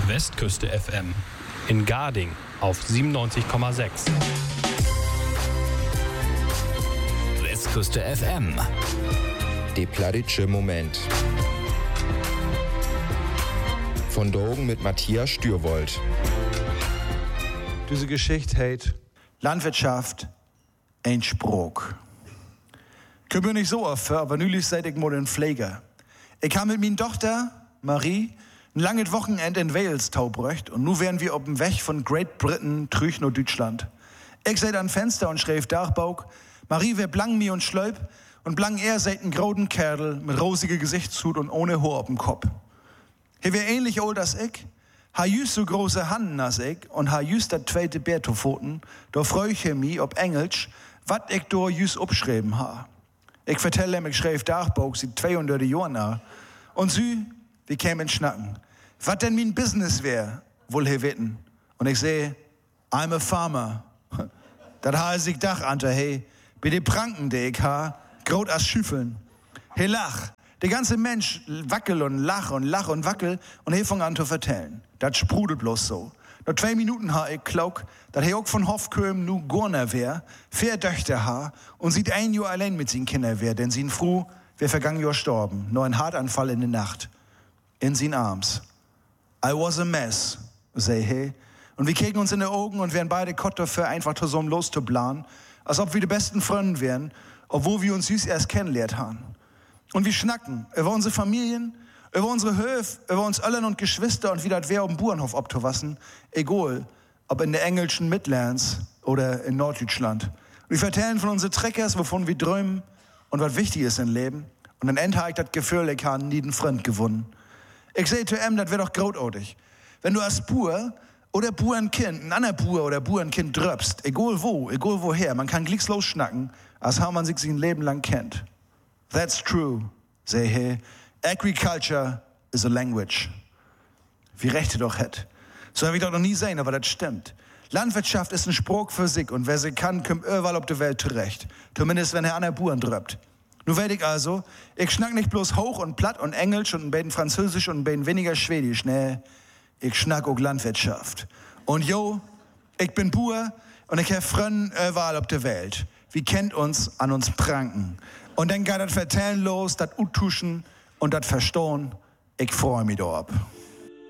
Westküste FM. In Garding auf 97,6. Westküste FM. Der plattdeutsche Moment. Von Drogen mit Matthias Stürwold. Diese Geschichte heißt Landwirtschaft, ein Spruch. Ich bin nicht so oft, aber neulich seid ich mal ein Pfleger. Ich kam mit meiner Tochter, Marie, ein langes Wochenende in Wales taubrecht und nun wären wir auf dem Weg von Great Britain trüch nach Deutschland. Ich seid an Fenster und schreef Dachbauch, Marie wär blang mir und schlöp und blang er seid ein grauden Kerl mit rosiger Gesichtshut und ohne Haar auf dem Kopf. He wär ähnlich old als ich, ha jüst so große Handen als ich und ha jüst dat zweite Bärtofoten, da freu ich mich ob Englisch, wat ich do jüst abschreiben ha. Ich vertelle ihm, ich schreef Dachbauch, sie 200 Jahre nach. Und sie, wir kämen schnacken. Was denn mein Business wär, wohl he witten. Und ich seh, I'm a farmer. Dat ha ich Dach ante, hey, bei de Pranken, de ich ha, grot as Schüffeln. He lach, der ganze Mensch wackel und lach und wackel und he fang an zu vertellen. Dat sprudelt bloß so. Nach 2 Minuten ha ich glaub, dat he auch von Hofköm nu Gorner wär, 4 Töchter ha und sieht ein Jahr allein mit sin Kinder wär, denn sin Fru wär vergangen Jahr storben, nur ein Hartanfall in der Nacht. In sin Arms. I was a mess, say he. Und wir kicken uns in die Augen und wären beide Kott dafür, einfach zusammen loszublahen, als ob wir die besten Freunde wären, obwohl wir uns süß erst kennenlernt haben. Und wir schnacken über unsere Familien, über unsere Höfe, über uns Eltern und Geschwister und wie das wär auf dem Bauernhof obzuwassen, egal, ob in der englischen Midlands oder in Norddeutschland. Wir vertellen von unseren Treckers, wovon wir träumen und was wichtig ist im Leben. Und dann endlich das Gefühl, ich habe nie einen Freund gewonnen. Ich seh zu ihm, das wär doch großartig. Wenn du als Bauer oder Bauernkind, ein anderer Bauer oder Bauernkind dröpst, egal wo, egal woher, man kann glicks losschnacken, als how man sich sein Leben lang kennt. That's true, say he. Agriculture is a language. Wie recht ihr doch hätt. So hab ich doch noch nie sehen, aber das stimmt. Landwirtschaft ist ein Spruch für sich und wer sie kann, kommt überall auf der Welt zurecht. Zumindest wenn er an der Bauern dröppt. Nun werd ich also, ich schnack nicht bloß hoch und platt und Englisch und ein bisschen Französisch und ein bisschen weniger Schwedisch, nee. Ich schnack auch Landwirtschaft. Und jo, ich bin Bauer und ich hab Freunde überall auf der Welt. Wie kennt uns an uns pranken. Und dann geht das Vertellen los, das Uttuschen und das Verstohn. Ich freu mich da ab.